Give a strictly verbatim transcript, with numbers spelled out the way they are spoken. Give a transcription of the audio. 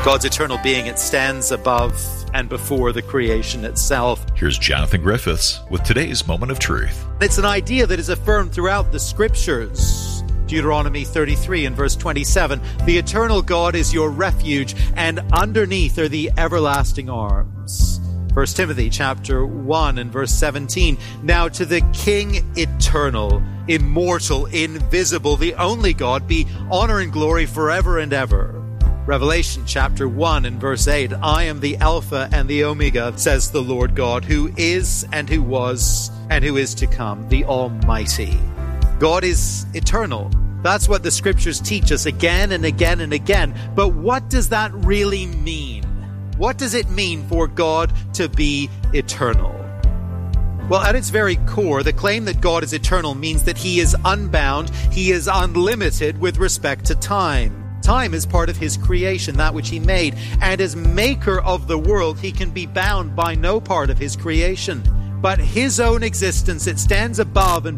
God's eternal being, it stands above and before the creation itself. Here's Jonathan Griffiths with today's Moment of Truth. It's an idea that is affirmed throughout the Scriptures. Deuteronomy thirty-three and verse twenty-seven, the eternal God is your refuge, and underneath are the everlasting arms. First Timothy chapter one and verse seventeen, now to the King eternal, immortal, invisible, the only God, be honor and glory forever and ever. Revelation chapter one and verse eight, I am the Alpha and the Omega, says the Lord God, who is and who was and who is to come, the Almighty. God is eternal. That's what the Scriptures teach us again and again and again. But what does that really mean? What does it mean for God to be eternal? Well, at its very core, the claim that God is eternal means that He is unbound, He is unlimited with respect to time. Time is part of His creation, that which He made. And as maker of the world, He can be bound by no part of His creation. But His own existence, it stands above and